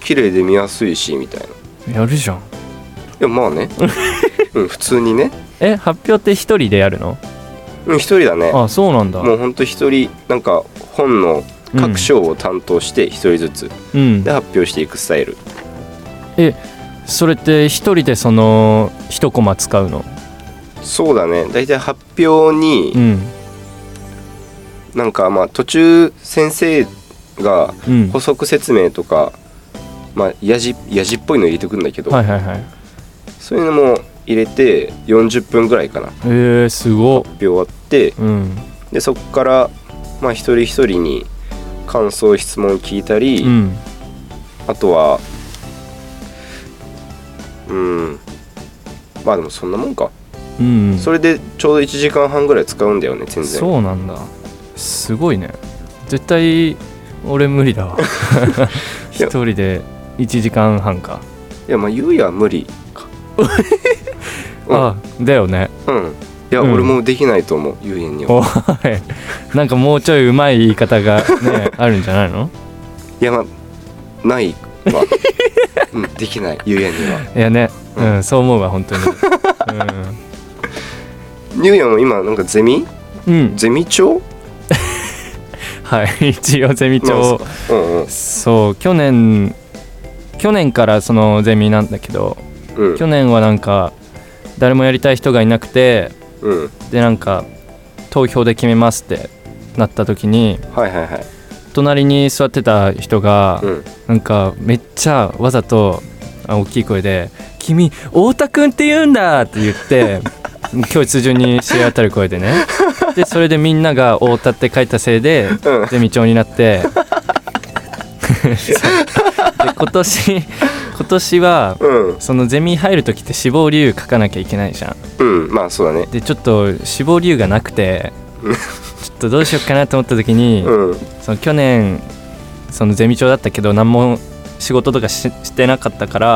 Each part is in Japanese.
綺麗で見やすいしみたいな。 やるじゃん。 いやまあね普通にね。 発表って一人でやるの？ 一人だね。 あ、そうなんだ。 もうほんと一人、なんか本の各章を担当して一人ずつ、で発表していくスタイル。 それって一人でその一コマ使うの？ そうだね。だいたい発表に、なんかまあ途中先生が補足説明とか、まあやじっぽいの入れてくんだけど、そういうのも入れて40分ぐらいかな。 すごっ。 発表終わって、でそこからまあ一人一人に感想質問聞いたり、あとはまあでもそんなもんか。それでちょうど1時間半ぐらい使うんだよね、全然。 そうなんだ。すごいね。絶対俺無理だわ一人で1時間半か。 いやまあゆうやは無理かあ、だよね。 いや、俺もできないと思う、ゆうやには。 なんかもうちょい上手い言い方がねあるんじゃないの？ いやまあないわできない、ゆうやには。 いやね、そう思うわ本当に。 ゆうやも今なんかゼミ長はい一応ゼミ長、そう去年からそのゼミなんだけど、去年はなんか誰もやりたい人がいなくて、でなんか投票で決めますってなった時に、隣に座ってた人が、なんかめっちゃわざと大きい声で「君太田くんって言うんだ!」って言って教室中に知れ渡る声でね。でそれでみんなが太田って書いたせいでゼミ長になってで今年は、そのゼミ入る時って志望理由書かなきゃいけないじゃん。 まあそうだね。 でちょっと志望理由がなくてちょっとどうしようかなと思った時に、その去年そのゼミ長だったけど何も仕事とかしてなかったから、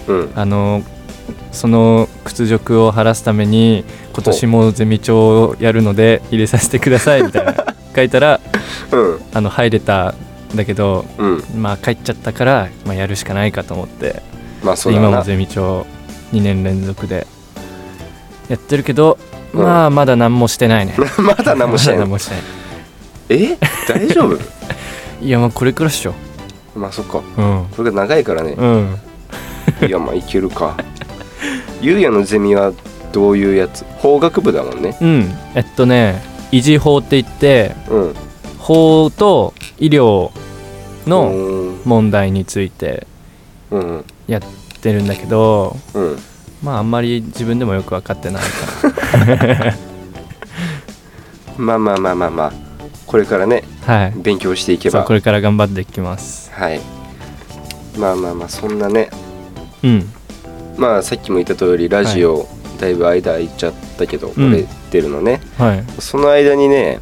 その屈辱を晴らすために今年もゼミ長をやるので入れさせてくださいみたいな書いたら、入れたんだけど、まあ帰っちゃったから、まあ、やるしかないかと思って、今もゼミ長2年連続でやってるけど、まあまだ何もしてないね。 まだ何もしてない。大丈夫？ いやまあこれくらいっしょ。 まあそっか、これが長いからね。いやまあいけるか。ゆうやのゼミはどういうやつ？法学部だもんね。 維持法って言って、法と医療の問題についてやってるんだけど、まああんまり自分でもよく分かってないからまあこれからね、勉強していけば。 これから頑張っていきます。 まあそんなね、まあさっきも言った通りラジオだいぶ間空いちゃったけど、俺出るのね、その間にね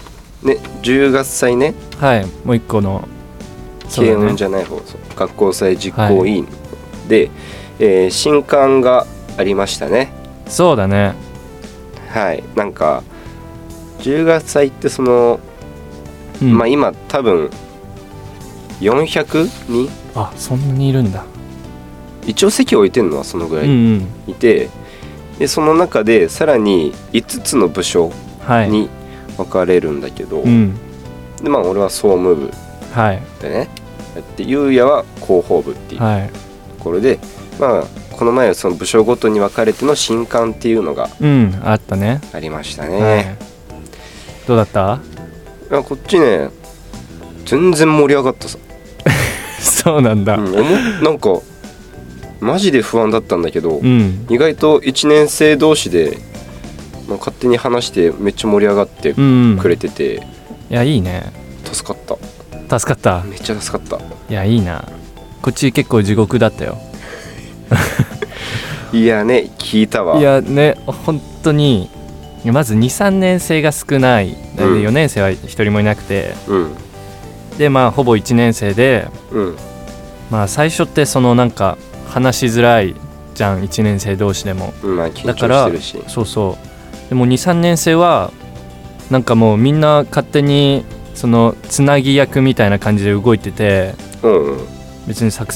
10月祭ね、 もう一個の軽音じゃない方、学校祭実行委員で、新刊がありましたね。 そうだね。 なんか10月祭ってその、まあ今多分400人、 そんなにいるんだ。 一応席を置いてるのはそのぐらいいて、でその中でさらに5つの部署に分かれるんだけど、でまあ俺は総務部でね、でゆうやは広報部っていうところで、まあこの前はその部署ごとに分かれての新刊っていうのがあったね。 ありましたね。 どうだった？ こっちね全然盛り上がったさ。 そうなんだ。 なんかマジで不安だったんだけど、意外と1年生同士で、勝手に話してめっちゃ盛り上がってくれてて、 いやいいね。 助かった。めっちゃ助かった。 いやいいな。こっち結構地獄だったよ。 いやね、聞いたわ。 いやね、本当にまず 2,3 年生が少ない。で4年生は1人もいなくて、でまあほぼ1年生で、まあ最初ってそのなんか話しづらいじゃん、1年生同士でも。 だからでも 2,3 年生はなんかもうみんな勝手にそのつなぎ役みたいな感じで動いてて、別に作